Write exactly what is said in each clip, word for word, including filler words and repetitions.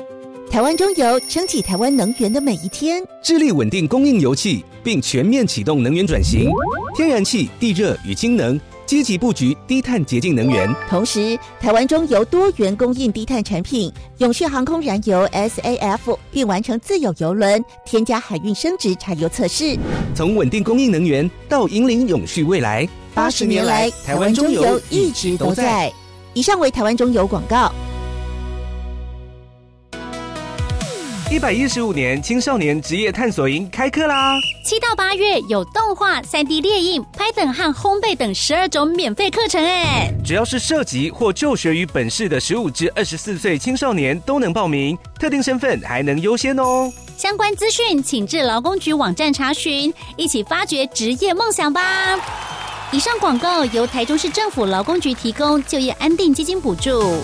台湾中油撑起台湾能源的每一天， 致力稳定供应油气，并全面启动能源转型，天然气、地热与氢能，积极布局低碳洁净能源。 同时，台湾中油多元供应低碳产品，永续航空燃油 S A F， 并完成自有油轮添加海运升值柴油测试。 从稳定供应能源到引领永续未来， 八十年来，台湾中油一直都在。以上为台湾中油广告。 一百一十五年青少年职业探索营开课啦！ 七到八月有动画、三 D 列印、拍等和烘焙等十二种免费课程哎！ 只要是涉及或就学于本市的十五至二十四岁青少年都能报名，特定身份还能优先哦。 相关资讯请至劳工局网站查询，一起发掘职业梦想吧！以上广告由台中市政府劳工局提供，就业安定基金补助。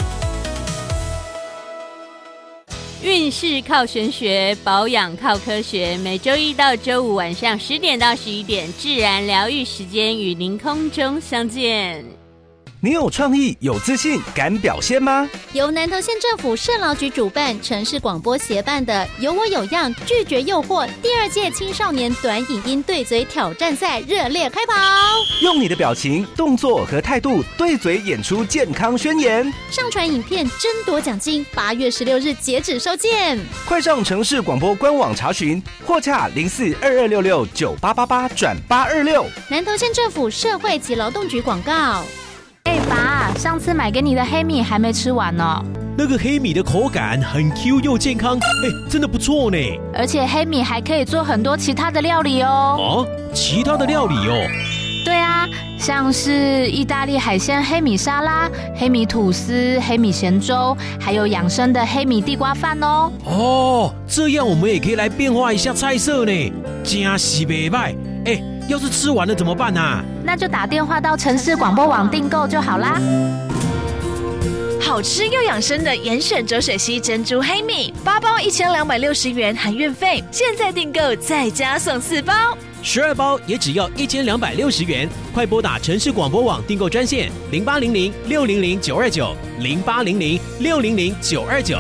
运势靠玄学，保养靠科学。每周一到周五晚上十点到十一点，自然疗愈时间与您空中相见。 你有创意、有自信、敢表现吗？ 由南投县政府社劳局主办、城市广播协办的“有我有样，拒绝诱惑”第二届青少年短影音对嘴挑战赛热烈开跑， 用你的表情、动作和态度对嘴演出健康宣言， 上传影片争夺奖金。八月十六日截止收件， 快上城市广播官网查询，或洽零四二二六六九八八八转八二六。 南投县政府社会及劳动局广告。 哎，爸，上次买给你的黑米还没吃完呢。 那个黑米的口感很 Q 又健康，哎，真的不错呢。 而且黑米还可以做很多其他的料理哦。 哦，其他的料理哦？ 对啊，像是意大利海鲜黑米沙拉、黑米吐司、黑米咸粥，还有养生的黑米地瓜饭哦。 哦，这样我们也可以来变化一下菜色呢，真是袂歹。哎，要是吃完了怎么办啊？ 那就打电话到城市广播网订购就好啦。 好吃又养生的严选浊水溪珍珠黑米，八包一千两百六十元含运费，现在订购再加送四包， 十二包也只要一千两百六十元。快拨打城市广播网订购专线零八零零六零零九二九零八零零六零零九二九。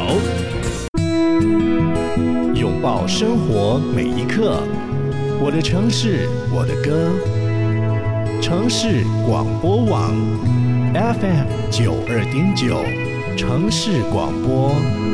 拥抱生活每一刻，我的城市，我的歌。城市广播网 F M 九二点九，城市广播。